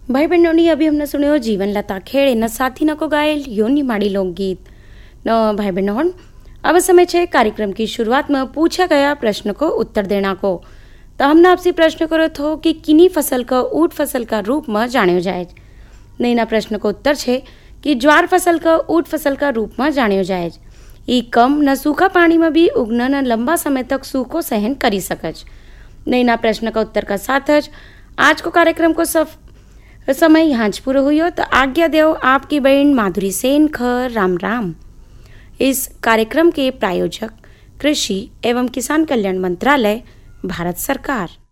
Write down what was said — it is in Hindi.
भाई बहनों ने अभी हमने सुने जीवन लता खेड़े न साथी न को गायल योनी माड़ी लोकगीत न भाई बहनों अब समय छे कार्यक्रम की शुरुआत में पूछा गया प्रश्न को उत्तर देना को। तो हमने आपसे प्रश्न करो थो कि किनी फसल का ऊट फसल का रूप में जान्यो जाए। नैना प्रश्न को उत्तर छे कि ज्वार फसल का ऊट फसल का रूप में जान्यो जाए। ई कम न सूखा पानी में भी उगना न लंबा समय तक सूखो सहन करी सकज। नैना प्रश्न का उत्तर का साथ आज को कार्यक्रम को समय यहाँ पूरा हुई तो आज्ञा देव आपकी बहन माधुरी सेन खर राम राम। इस कार्यक्रम के प्रायोजक कृषि एवं किसान कल्याण मंत्रालय भारत सरकार।